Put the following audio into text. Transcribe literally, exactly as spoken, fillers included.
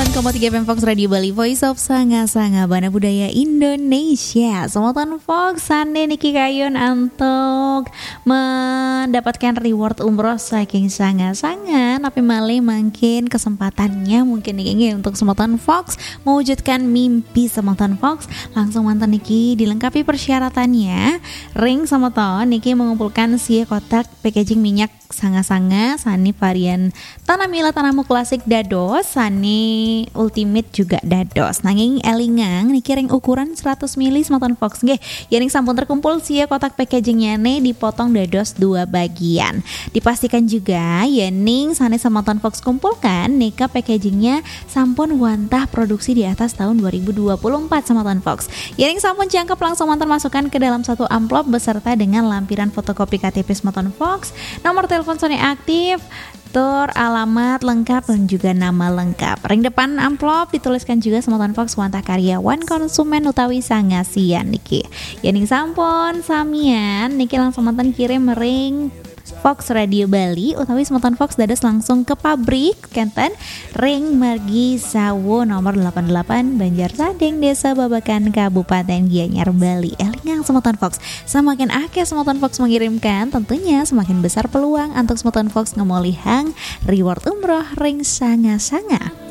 sembilan koma tiga F M Fox Radio Bali, Voice of Sanga-Sanga Bana Budaya Indonesia. Semoton Fox Sande Niki Kayon untuk mendapatkan reward umroh saking Sanga-Sanga. Tapi malih makin kesempatannya mungkin Niki untuk Semoton Fox mewujudkan mimpi Semoton Fox. Langsung mantan Niki dilengkapi persyaratannya. Ring Semoton Niki mengumpulkan si kotak packaging minyak Sanga-Sanga Sani varian Tanamila Tanamu Klasik Dados, Sani Ultimate juga Dados. Nanging elingang niki ring ukuran seratus mililiter Semoton Fox nggih. Yening sampun terkumpul sia kotak packagingnya ne dipotong dados dua bagian. Dipastikan juga yening sane Semoton Fox kumpulkan nika packagingnya sampun wantah produksi di atas tahun dua ribu dua puluh empat Semoton Fox. Yening sampun jangkep langsung mantan masukkan ke dalam satu amplop beserta dengan lampiran fotokopi K T P Semoton Fox, nomor telepon Sony aktif, tur, alamat lengkap dan juga nama lengkap. Ring depan amplop dituliskan juga Semoton Fox wantah karyawan konsumen utawi sangasian niki. Yening sampun samian niki langsung mantan kirim ring Fox Radio Bali utawi Semoton Fox dados langsung ke pabrik Kenten Ring Margi Sawo nomor delapan puluh delapan Banjarsadeng Desa Babakan Kabupaten Gianyar Bali. Elingang Semoton Fox, semakin akeh Semoton Fox mengirimkan, tentunya semakin besar peluang untuk Semoton Fox ngemolihang reward umroh ring Sanga-Sanga.